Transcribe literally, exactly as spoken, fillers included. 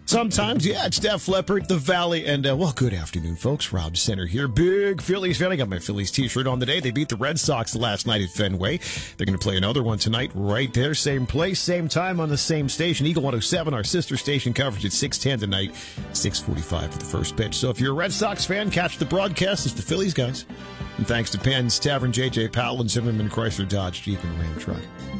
Sometimes, yeah, it's Def Leppard, The Valley, and, uh, well, good afternoon, folks. Rob Center here. Big Phillies fan. I got my Phillies t-shirt on today. They beat the Red Sox last night at Fenway. They're going to play another one tonight right there. Same place, same time on the same station. Eagle one oh seven, our sister station, coverage at six ten tonight, six forty-five for the first pitch. So if you're a Red Sox fan, catch the broadcast. It's the Phillies guys. And thanks to Penn's Tavern, J J Powell, and Zimmerman Chrysler Dodge Jeep and Ram Truck.